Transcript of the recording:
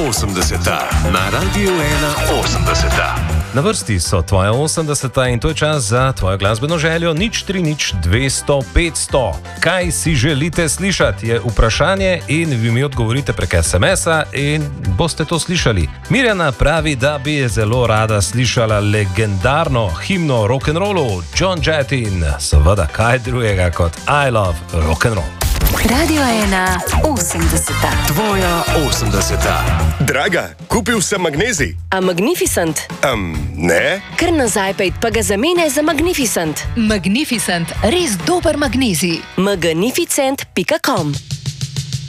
80. Na Radiu 81. Na vrsti so tvoja 80 in to je čas za tvojo glasbeno željo 030 200 500. Kaj si želite slišati, je vprašanje in vi mi odgovorite prek SMS-a in boste to slišali. Mirjana pravi, da bi je zelo rada slišala legendarno himno rock'n'rollu John Jett in seveda kaj drugega kot I Love Rock'n'Roll. Radio 1 80. Tvoja 80. Draga, kupil sem magnezij. A Magnificent? Ne. Kar nazaj pejt, pa ga zamene za Magnificent. Magnificent, res dober magnezij. Magnificent.com